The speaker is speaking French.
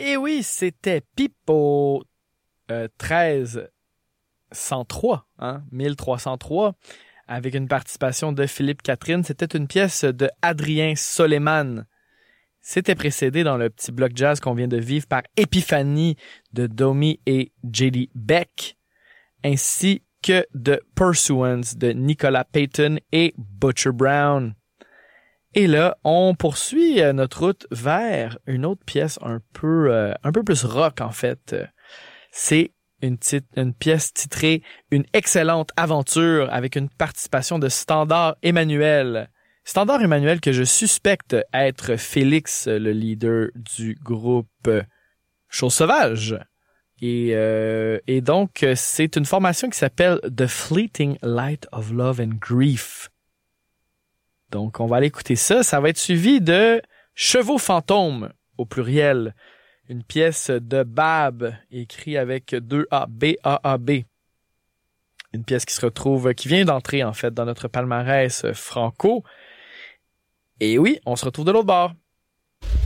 Et oui, c'était Pipo 1303, 1303, avec une participation de Philippe Catherine. C'était une pièce de Adrien Soleiman. C'était précédé dans le petit bloc jazz qu'on vient de vivre par Épiphanie de Domi et J.D. Beck, ainsi que de Pursuance de Nicolas Payton et Butcher Brown. Et là, on poursuit notre route vers une autre pièce un peu plus rock, en fait. C'est une pièce titrée « Une excellente aventure » avec une participation de Standard Emmanuel. Standard Emmanuel que je suspecte être Félix, le leader du groupe Chose Sauvage. Et donc, c'est une formation qui s'appelle The Fleeting Light of Love and Grief. Donc, on va aller écouter ça. Ça va être suivi de Chevaux fantômes, au pluriel. Une pièce de Bab, écrit avec 2 A, B-A-A-B. Une pièce qui vient d'entrer, en fait, dans notre palmarès franco. Et oui, on se retrouve de l'autre bord.